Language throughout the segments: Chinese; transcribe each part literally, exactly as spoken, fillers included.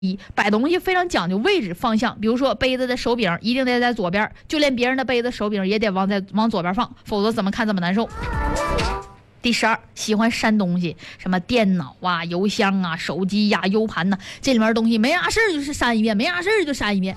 一摆东西非常讲究位置方向，比如说杯子的手柄一定得在左边，就连别人的杯子手柄也得往在往左边放，否则怎么看怎么难受。第十二，喜欢删东西，什么电脑啊、邮箱啊、手机呀、啊、U 盘呐、啊，这里面的东西没啥事儿就是删一遍，没啥事儿就删一遍。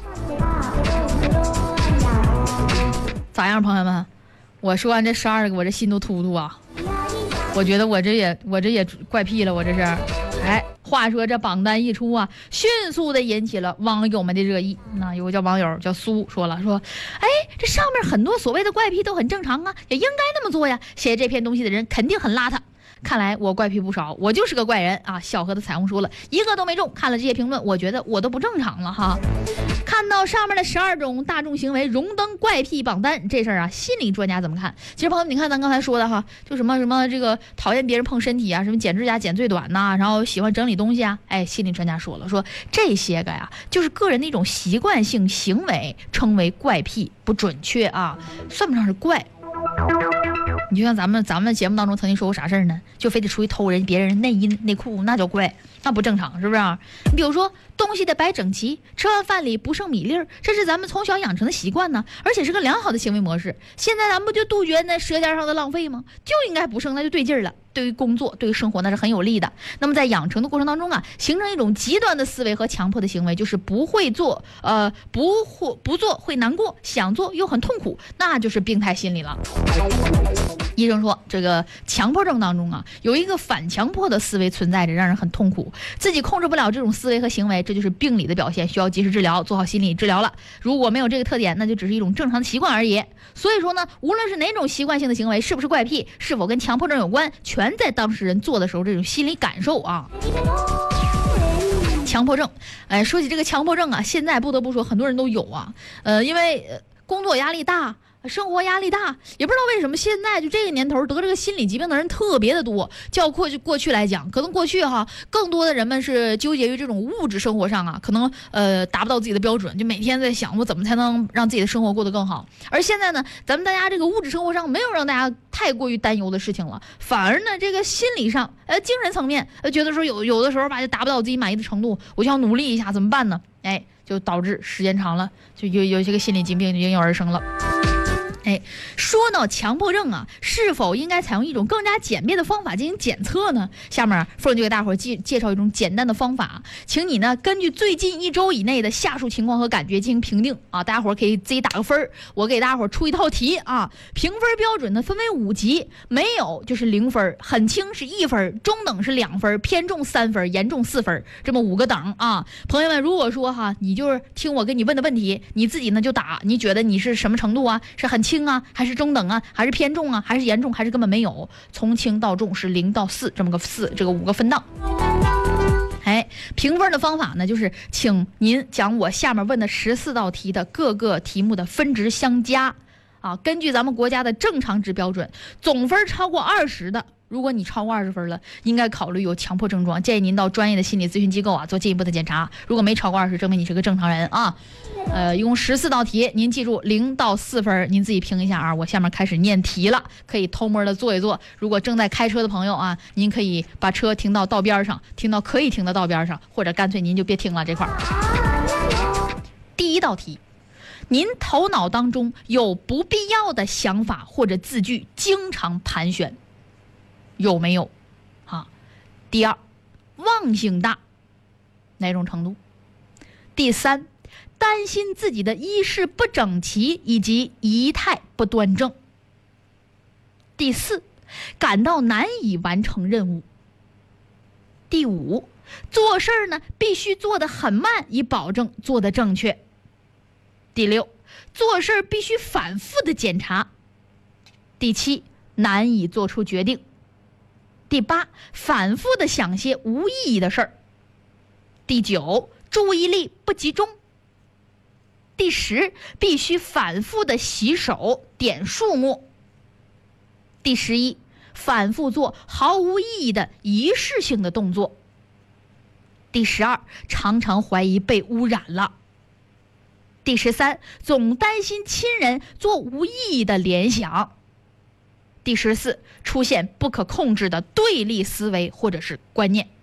咋样，朋友们？我说完这十二个，我这心都突突啊！我觉得我这也我这也怪癖了，我这是。哎，话说这榜单一出啊，迅速的引起了网友们的热议。那有个叫网友叫苏说了，说，哎，这上面很多所谓的怪癖都很正常啊，也应该那么做呀。写这篇东西的人肯定很邋遢。看来我怪癖不少，我就是个怪人啊！小河的彩虹说了，一个都没中。看了这些评论，我觉得我都不正常了哈。看到上面的十二种大众行为荣登怪癖榜单这事儿啊，心理专家怎么看？其实朋友们，你看咱刚才说的哈，就什么什么这个讨厌别人碰身体啊，什么剪指甲剪最短呐、啊，然后喜欢整理东西啊，哎，心理专家说了，说这些个呀，就是个人的一种习惯性行为，称为怪癖，不准确啊，算不上是怪。你就像咱们咱们节目当中曾经说过啥事儿呢？就非得出去偷人别人内衣内裤，那叫怪，那不正常，是不是、啊？你比如说东西得摆整齐，吃完饭里不剩米粒儿，这是咱们从小养成的习惯呢，而且是个良好的行为模式。现在咱们不就杜绝那舌尖上的浪费吗？就应该不剩，那就对劲儿了。对于工作，对于生活，那是很有利的。那么在养成的过程当中啊，形成一种极端的思维和强迫的行为，就是不会做，呃，不会不做会难过，想做又很痛苦，那就是病态心理了。医生说，这个强迫症当中啊，有一个反强迫的思维存在着，让人很痛苦，自己控制不了这种思维和行为，这就是病理的表现，需要及时治疗，做好心理治疗了。如果没有这个特点，那就只是一种正常的习惯而已。所以说呢，无论是哪种习惯性的行为，是不是怪癖，是否跟强迫症有关，全在当事人做的时候这种心理感受啊。强迫症，哎，说起这个强迫症啊，现在不得不说很多人都有啊，呃，因为工作压力大。生活压力大，也不知道为什么现在就这个年头得这个心理疾病的人特别的多。较过去过去来讲，可能过去哈更多的人们是纠结于这种物质生活上啊，可能呃达不到自己的标准，就每天在想我怎么才能让自己的生活过得更好。而现在呢，咱们大家这个物质生活上没有让大家太过于担忧的事情了，反而呢这个心理上呃精神层面呃觉得说有有的时候吧就达不到自己满意的程度，我就要努力一下，怎么办呢？哎，就导致时间长了就有有些个心理疾病就应运而生了。哎，说到强迫症啊，是否应该采用一种更加简便的方法进行检测呢？下面夫人就给大伙儿介介绍一种简单的方法，请你呢根据最近一周以内的下述情况和感觉进行评定啊，大家伙儿可以自己打个分儿。我给大家伙儿出一套题啊，评分标准呢分为五级，没有就是零分，很轻是一分，中等是两分，偏重三分，严重四分，这么五个等啊。朋友们，如果说哈，你就是听我给你问的问题，你自己呢就打，你觉得你是什么程度啊？是很轻啊，还是中等啊，还是偏重啊，还是严重，还是根本没有？从轻到重是零到四，这么个四，这个五个分档。哎，评分的方法呢，就是请您将我下面问的十四道题的各个题目的分值相加啊，根据咱们国家的正常值标准，总分超过二十的。如果你超过二十分了，应该考虑有强迫症状，建议您到专业的心理咨询机构啊做进一步的检查。如果没超过二十，证明你是个正常人啊。呃，一共十四道题，您记住零到四分，您自己评一下啊。我下面开始念题了，可以偷摸的做一做。如果正在开车的朋友啊，您可以把车停到道边上，停到可以停的道边上，或者干脆您就别停了这块儿。第一道题，您头脑当中有不必要的想法或者字句经常盘旋，有没有？啊，第二，忘性大，哪种程度？第三，担心自己的衣饰不整齐以及仪态不端正。第四，感到难以完成任务。第五，做事儿呢必须做得很慢，以保证做得正确。第六，做事儿必须反复的检查。第七，难以做出决定。第八，反复的想些无意义的事儿。第九，注意力不集中。第十，必须反复的洗手点数目。第十一，反复做毫无意义的仪式性的动作。第十二，常常怀疑被污染了。第十三，总担心亲人做无意义的联想。第十四，出现不可控制的对立思维或者是观念。